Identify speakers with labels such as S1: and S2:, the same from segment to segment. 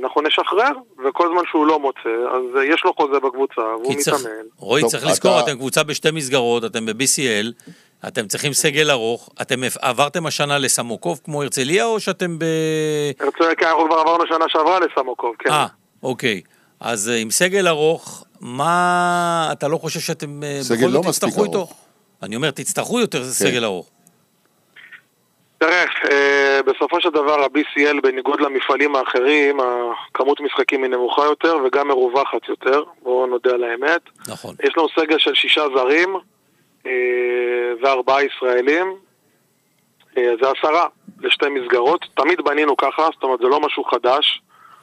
S1: אנחנו נשחרר, וכל זמן שהוא לא מוצא, אז יש לו חוזה בקבוצה, והוא מתאמן.
S2: רועי, צריך לזכור, אתם קבוצה בשתי מסגרות, אתם ב-BCL, אתם צריכים סגל ארוך, אתם עברתם השנה לסמוקוב כמו הרצליה, או שאתם
S1: הרצליה, כן, אנחנו כבר עברנו שנה שעברה לסמוקוב, כן.
S2: אוקיי. אז עם סגל ארוך, מה, אתה לא חושב שאתם
S3: סגל לא מספיק ארוך.
S2: אני אומר, תצטרכו יותר סגל ארוך.
S1: תראה, בסופו של דבר ה-BCL בניגוד למפעלים האחרים, הכמות משחקים היא נמוכה יותר וגם מרווחת יותר, בואו נודה על האמת.
S2: נכון.
S1: יש לנו סגל של 6 זרים ו4 ישראלים, זה 10 לשתי מסגרות, תמיד בנינו ככה, זאת אומרת זה לא משהו חדש,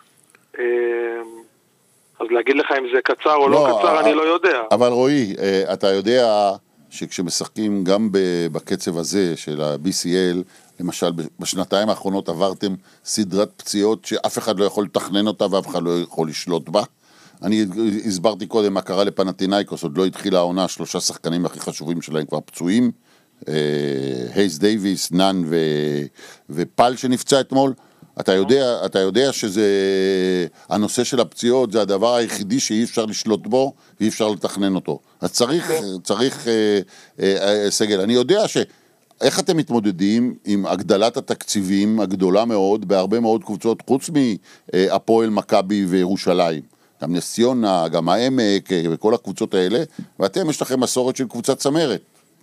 S1: אז להגיד לך אם זה קצר או לא קצר אני לא יודע.
S3: אבל רועי, אתה יודע שכשמשחקים גם בקצב הזה של ה-BCL, למשל בשנתיים האחרונות עברתם סדרת פציעות שאף אחד לא יכול לתכנן אותה ואף אחד לא יכול לשלוט בה. אני הסברתי קודם מה קרה לפנתינייקוס, עוד לא התחילה העונה, 3 שחקנים הכי חשובים שלהם כבר פצועים, הייס דייביס, נאן ופל שנפצע אתמול. אתה יודע שזה, הנושא של הפציעות זה הדבר היחידי שאי אפשר לשלוט בו ואי אפשר לתכנן אותו. אז צריך סגל. אני יודע איך אתם מתמודדים עם הגדלת התקציבים הגדולה מאוד בהרבה מאוד קבוצות, חוץ מהפועל, מכבי וירושלים. גם נס ציונה, גם העמק וכל הקבוצות האלה, ואתם יש לכם מסורת של קבוצת צמרת.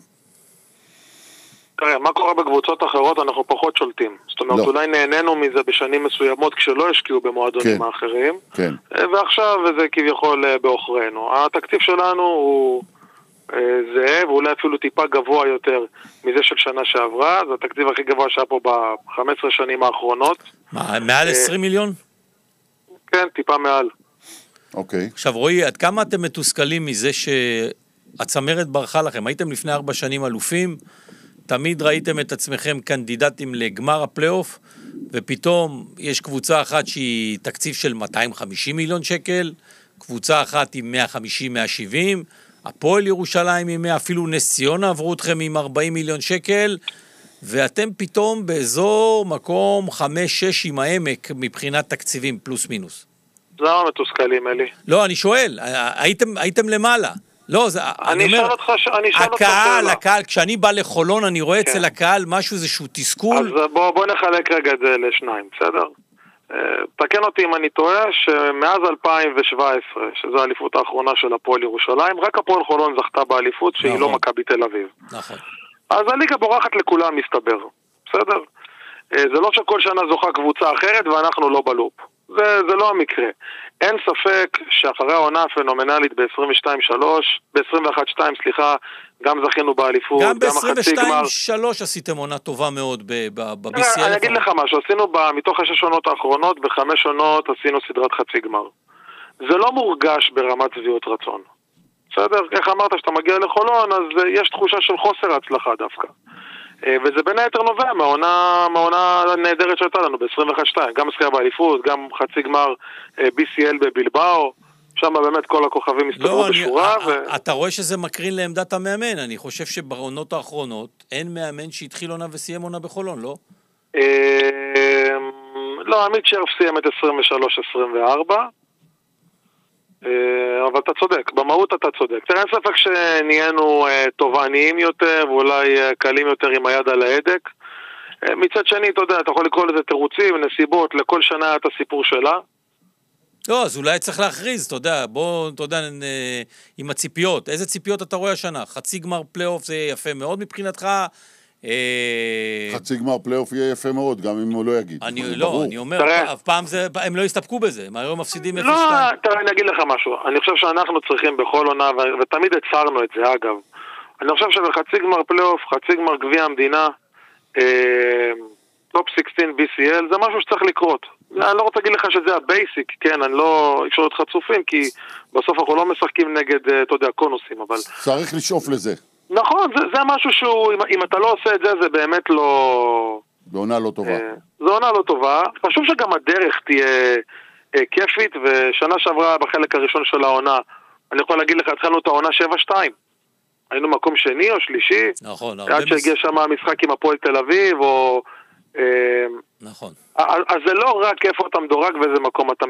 S1: תראה, מה קורה בקבוצות אחרות אנחנו פחות שולטים. זאת אומרת, אולי נהנינו מזה בשנים מסוימות כשלא השקיעו במועדונים האחרים, ועכשיו זה כביכול באוכרנו. התקציב שלנו הוא זהה, ואולי אפילו טיפה גבוה יותר מזה של שנה שעברה, זה התקציב הכי גבוה שהיה פה ב-15 שנים האחרונות.
S2: מעל 20 מיליון?
S1: כן, טיפה מעל.
S3: אוקיי.
S2: עכשיו רועי, עד כמה אתם מתוסכלים מזה שהצמרת ברחה לכם? הייתם לפני 4 שנים אלופים, תמיד ראיתם את עצמכם קנדידטים לגמר הפלייאוף, ופתאום יש קבוצה אחת שהיא תקציב של 250 מיליון שקל, קבוצה אחת עם 150-170, הפועל ירושלים עם 100, אפילו נס ציונה עברו אתכם עם 40 מיליון שקל, ואתם פתאום באזור מקום 5-6 עם העמק מבחינת תקציבים פלוס מינוס.
S1: זה לא מתוסכלים, אלי.
S2: לא, אני שואל, הייתם למעלה. לא, אני אומר, הקהל, כשאני בא לחולון, אני רואה אצל הקהל משהו, איזשהו תסכול.
S1: אז בוא נחלק רגע את זה לשניים, בסדר? תקן אותי אם אני טועה, שמאז 2017, שזו האליפות האחרונה של הפועל ירושלים, רק הפועל חולון זכתה באליפות, שהיא לא מכבי תל אביב.
S2: נכון.
S1: אז הליגה בורחת לכולם, מסתבר. בסדר? זה לא שכל שנה זוכה קבוצה אחרת, ואנחנו לא בלופ. זה לא המקרה. אין ספק שאחרי העונה הפנומנלית ב-21-2, סליחה, גם זכינו באליפות,
S2: גם ב-22-3 עשיתם עונה טובה מאוד ב-BCL.
S1: אני אגיד לך משהו, עשינו מתוך 6 עונות האחרונות, ב5 עונות עשינו סדרת חצי גמר. זה לא מורגש ברמת שביעות רצון. בסדר? איך אמרת שאתה מגיע לחולון, אז יש תחושה של חוסר הצלחה דווקא. וזה בין היתר נובע מהעונה הנהדרת שהייתה לנו ב-21-2, גם משחקה באליפות, גם חצי גמר BCL בבלבאו, שם באמת כל הכוכבים מסתדרו בשורה.
S2: אתה רואה שזה מקרין לעמדת המאמן, אני חושב שבעונות האחרונות אין מאמן שהתחיל עונה וסיים עונה בחולון, לא?
S1: לא, עמית שרף סיים את 23-24, אבל אתה צודק, במהות אתה צודק. תראה, אין ספק שנהיינו תובעניים יותר ואולי קלים יותר עם היד על ההדק. מצד שני, אתה יודע, אתה יכול לקרוא לזה תירוצים, נסיבות, לכל שנה את הסיפור שלה.
S2: לא, אז אולי צריך להכריז, אתה יודע, בוא, אתה יודע, עם הציפיות. איזה ציפיות אתה רואה השנה? חצי גמר פלייאוף זה יפה מאוד מבחינתך?
S3: חצי גמר פלייאוף יהיה יפה מאוד, גם אם הוא לא יגיד.
S2: אני אומר, אף פעם הם לא יסתפקו בזה, הם היום מפסידים 0-2.
S1: לא, תראה, אני אגיד לך משהו. אני חושב שאנחנו צריכים בכל עונה, ותמיד הצהרנו את זה, אגב. אני חושב שבחצי גמר פלייאוף, חצי גמר גביע המדינה, טופ 16 BCL, זה משהו שצריך לקרות. אני לא רוצה להגיד לך שזה הבייסיק, כן, אני לא אפשר להיות חצופים, כי בסוף אנחנו לא משחקים נגד, אתה יודע, קונוסים, אבל...
S3: צריך לשאוף לזה.
S1: נכון, זה משהו שהוא, אם אתה לא עושה את זה, זה באמת לא...
S3: זה עונה לא טובה.
S1: זה עונה לא טובה. חשוב שגם הדרך תהיה כיפית, ושנה שעברה בחלק הראשון של העונה, אני יכול להגיד לך, התחלנו את העונה 7-2. היינו מקום שני או שלישי.
S2: נכון.
S1: עד שהגיע שם המשחק עם הפועל תל אביב, או...
S2: נכון.
S1: אז זה לא רק איפה אתה מדורג ואיזה מקום אתה